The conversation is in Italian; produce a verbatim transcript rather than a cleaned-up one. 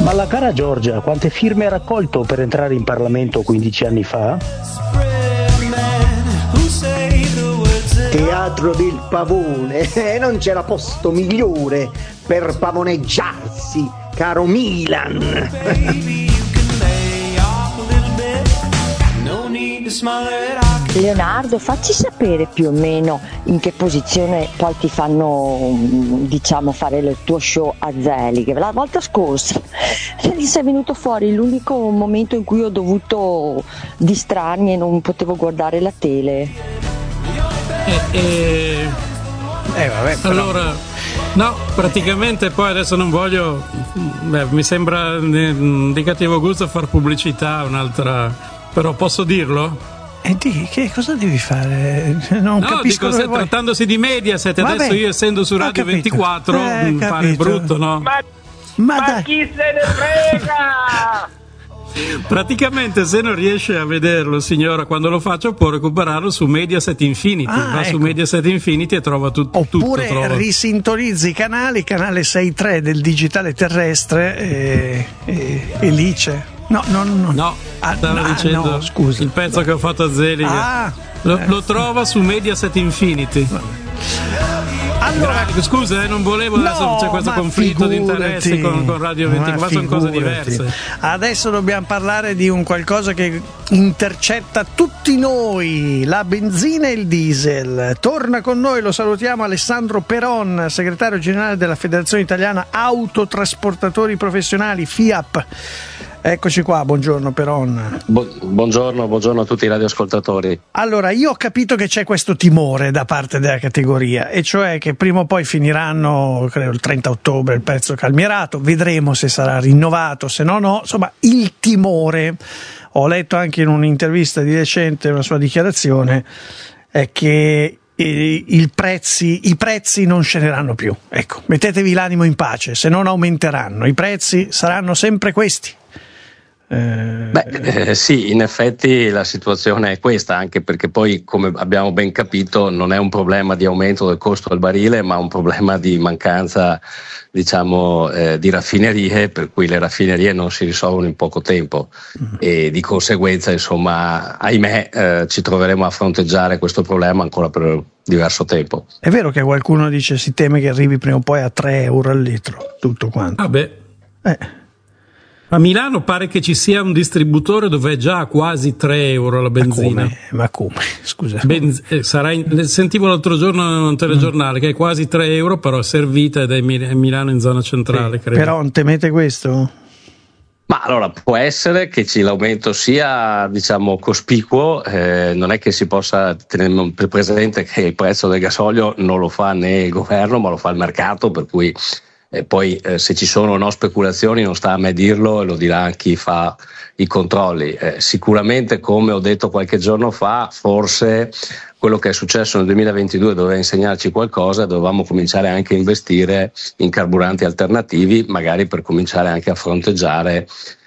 Ma la cara Giorgia, quante firme ha raccolto per entrare in Parlamento quindici anni fa? Teatro del Pavone, eh, non c'era posto migliore per pavoneggiarsi, caro Milan. Leonardo, facci sapere più o meno in che posizione poi ti fanno, diciamo, fare il tuo show a Zelig. La volta scorsa sei venuto fuori l'unico momento in cui ho dovuto distrarmi e non potevo guardare la tele. E, e... Eh, vabbè, però... Allora, no, praticamente poi adesso non voglio, beh, mi sembra di cattivo gusto far pubblicità un'altra, però posso dirlo? E di che cosa devi fare? Non no, capisco. Dico, se, trattandosi di Mediaset, Vabbè, adesso io essendo su Radio ventiquattro eh, pare brutto, no? Ma, ma, ma chi se ne frega? Praticamente se non riesce a vederlo, signora, quando lo faccio può recuperarlo su Mediaset Infinity. Ah, va ecco. su Mediaset Infinity e trova tut- tutto. Oppure trova. risintonizzi i canali, canale sei tre del digitale terrestre e, e, e lì c'è. No, no, no. No, ah, stavo no, dicendo no, scusa. il pezzo che ho fatto a Zelig. Ah, lo, eh. lo trova su Mediaset Infinity. Allora, Gra- scusa, eh, non volevo, no, adesso c'è questo conflitto di interessi con, con Radio ventiquattro, ma sono cose diverse. Adesso dobbiamo parlare di un qualcosa che intercetta tutti noi, la benzina e il diesel. Torna con noi, lo salutiamo, Alessandro Peron, segretario generale della Federazione Italiana Autotrasportatori Professionali, FIAP. Eccoci qua, buongiorno Peron. Bu- buongiorno, buongiorno a tutti i radioascoltatori. Allora, io ho capito che c'è questo timore da parte della categoria, e cioè che prima o poi finiranno, credo il trenta ottobre, il prezzo calmierato, vedremo se sarà rinnovato, se no no, insomma il timore, ho letto anche in un'intervista di recente, una sua dichiarazione, è che i, il prezzi, i prezzi non scenderanno più, ecco, mettetevi l'animo in pace, se non aumenteranno, i prezzi saranno sempre questi. Beh, eh, sì, in effetti la situazione è questa, anche perché poi, come abbiamo ben capito, non è un problema di aumento del costo del barile, ma un problema di mancanza, diciamo, eh, di raffinerie, per cui le raffinerie non si risolvono in poco tempo mm. e di conseguenza, insomma, ahimè, eh, ci troveremo a fronteggiare questo problema ancora per diverso tempo. È vero che qualcuno dice si teme che arrivi prima o poi a tre euro al litro, tutto quanto. Ah beh. Eh. A Milano pare che ci sia un distributore dove è già a quasi tre euro la benzina. Ma come? Ma come? Scusa. Benz- eh, sarà in- sentivo l'altro giorno in un telegiornale mm. che è quasi tre euro, però servita ed è in Milano in zona centrale, sì. credo. Però temete questo? Ma allora può essere che ci, l'aumento sia, diciamo, cospicuo, eh, non è che si possa tenere presente che il prezzo del gasolio non lo fa né il governo ma lo fa il mercato, per cui e poi eh, se ci sono o no speculazioni non sta a me dirlo, e lo dirà chi fa i controlli. Eh, sicuramente, come ho detto qualche giorno fa, forse quello che è successo nel duemilaventidue doveva insegnarci qualcosa, dovevamo cominciare anche a investire in carburanti alternativi, magari per cominciare anche a fronteggiare